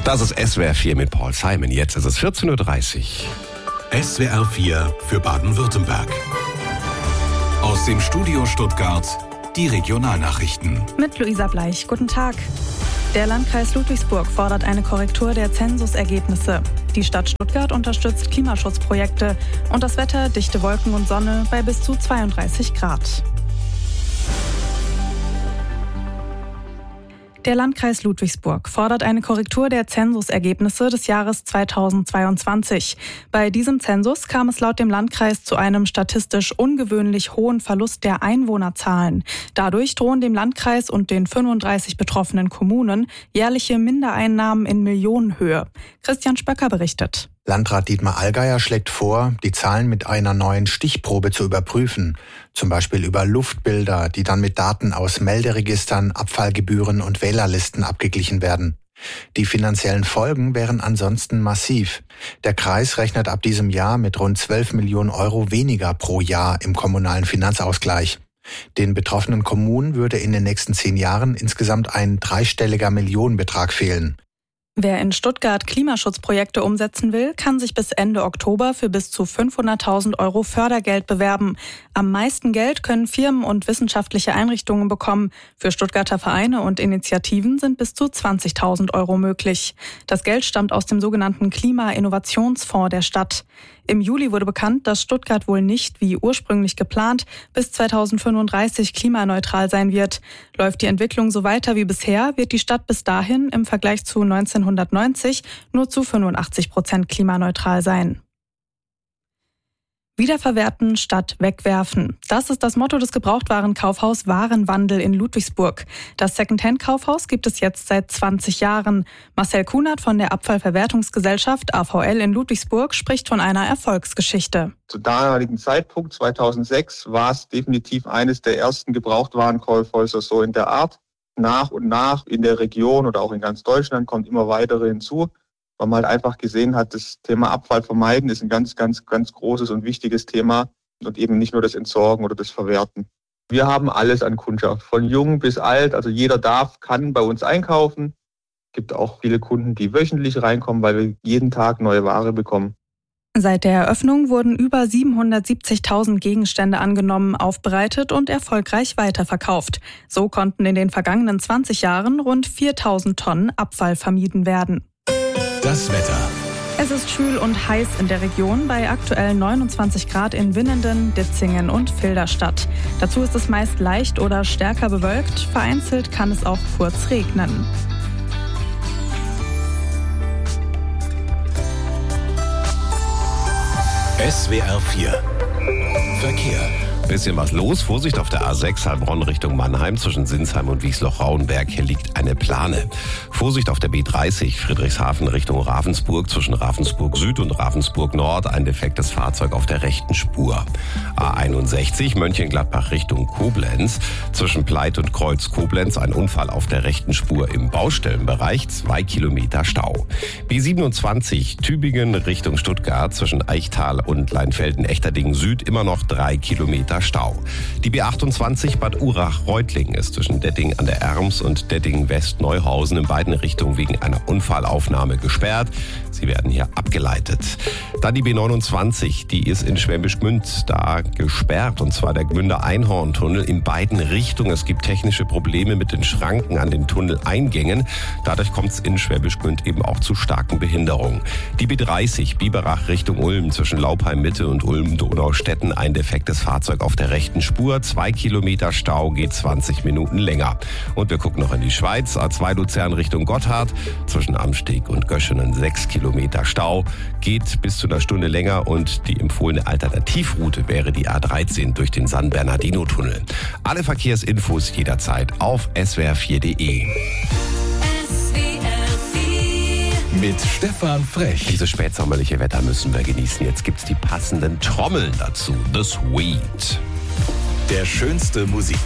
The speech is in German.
Das ist SWR 4 mit Paul Simon. Jetzt ist es 14.30 Uhr. SWR 4 für Baden-Württemberg. Aus dem Studio Stuttgart die Regionalnachrichten. Mit Luisa Bleich. Guten Tag. Der Landkreis Ludwigsburg fordert eine Korrektur der Zensusergebnisse. Die Stadt Stuttgart unterstützt Klimaschutzprojekte und das Wetter dichte Wolken und Sonne bei bis zu 32 Grad. Der Landkreis Ludwigsburg fordert eine Korrektur der Zensusergebnisse des Jahres 2022. Bei diesem Zensus kam es laut dem Landkreis zu einem statistisch ungewöhnlich hohen Verlust der Einwohnerzahlen. Dadurch drohen dem Landkreis und den 35 betroffenen Kommunen jährliche Mindereinnahmen in Millionenhöhe. Christian Spöcker berichtet. Landrat Dietmar Allgeier schlägt vor, die Zahlen mit einer neuen Stichprobe zu überprüfen. Zum Beispiel über Luftbilder, die dann mit Daten aus Melderegistern, Abfallgebühren und Wählerlisten abgeglichen werden. Die finanziellen Folgen wären ansonsten massiv. Der Kreis rechnet ab diesem Jahr mit rund 12 Millionen Euro weniger pro Jahr im kommunalen Finanzausgleich. Den betroffenen Kommunen würde in den nächsten 10 Jahren insgesamt ein dreistelliger Millionenbetrag fehlen. Wer in Stuttgart Klimaschutzprojekte umsetzen will, kann sich bis Ende Oktober für bis zu 500.000 Euro Fördergeld bewerben. Am meisten Geld können Firmen und wissenschaftliche Einrichtungen bekommen. Für Stuttgarter Vereine und Initiativen sind bis zu 20.000 Euro möglich. Das Geld stammt aus dem sogenannten Klima-Innovationsfonds der Stadt. Im Juli wurde bekannt, dass Stuttgart wohl nicht, wie ursprünglich geplant, bis 2035 klimaneutral sein wird. Läuft die Entwicklung so weiter wie bisher, wird die Stadt bis dahin im Vergleich zu 1990 nur zu 85% klimaneutral sein. Wiederverwerten statt wegwerfen. Das ist das Motto des Gebrauchtwarenkaufhaus Warenwandel in Ludwigsburg. Das Secondhand-Kaufhaus gibt es jetzt seit 20 Jahren. Marcel Kunert von der Abfallverwertungsgesellschaft AVL in Ludwigsburg spricht von einer Erfolgsgeschichte. Zu damaligen Zeitpunkt, 2006, war es definitiv eines der ersten Gebrauchtwarenkaufhäuser so in der Art. Nach und nach in der Region oder auch in ganz Deutschland kommt immer weitere hinzu. Weil man halt einfach gesehen hat, das Thema Abfall vermeiden ist ein ganz großes und wichtiges Thema und eben nicht nur das Entsorgen oder das Verwerten. Wir haben alles an Kundschaft, von jung bis alt, also jeder kann bei uns einkaufen. Es gibt auch viele Kunden, die wöchentlich reinkommen, weil wir jeden Tag neue Ware bekommen. Seit der Eröffnung wurden über 770.000 Gegenstände angenommen, aufbereitet und erfolgreich weiterverkauft. So konnten in den vergangenen 20 Jahren rund 4.000 Tonnen Abfall vermieden werden. Das Wetter. Es ist schwül und heiß in der Region bei aktuell 29 Grad in Winnenden, Ditzingen und Filderstadt. Dazu ist es meist leicht oder stärker bewölkt, vereinzelt kann es auch kurz regnen. SWR 4 Verkehr. Bisschen was los. Vorsicht auf der A6 Heilbronn Richtung Mannheim zwischen Sinsheim und Wiesloch-Rauenberg. Hier liegt eine Plane. Vorsicht auf der B30 Friedrichshafen Richtung Ravensburg zwischen Ravensburg Süd und Ravensburg Nord. Ein defektes Fahrzeug auf der rechten Spur. A61 Mönchengladbach Richtung Koblenz zwischen Pleit und Kreuz Koblenz. Ein Unfall auf der rechten Spur im Baustellenbereich. 2 Kilometer Stau. B27 Tübingen Richtung Stuttgart zwischen Eichtal und Leinfelden-Echterdingen Süd. Immer noch 3 Kilometer Stau. Die B28 Bad Urach-Reutlingen ist zwischen Detting an der Erms und Detting-West-Neuhausen in beiden Richtungen wegen einer Unfallaufnahme gesperrt. Sie werden hier abgeleitet. Dann die B29, die ist in Schwäbisch Gmünd da gesperrt, und zwar der Gmünder Einhorntunnel in beiden Richtungen. Es gibt technische Probleme mit den Schranken an den Tunneleingängen. Dadurch kommt es in Schwäbisch Gmünd eben auch zu starken Behinderungen. Die B30 Biberach Richtung Ulm zwischen Laupheim Mitte und Ulm-Donaustetten ein defektes Fahrzeug auf der rechten Spur. 2 Kilometer Stau, geht 20 Minuten länger. Und wir gucken noch in die Schweiz. A2 Luzern Richtung Gotthard zwischen Amsteg und Göschenen 6 Kilometer Stau, geht bis zu einer Stunde länger, und die empfohlene Alternativroute wäre die A13 durch den San Bernardino-Tunnel. Alle Verkehrsinfos jederzeit auf swr4.de. Mit Stefan Frech. Dieses spätsommerliche Wetter müssen wir genießen. Jetzt gibt's die passenden Trommeln dazu. The Sweet. Der schönste Musik.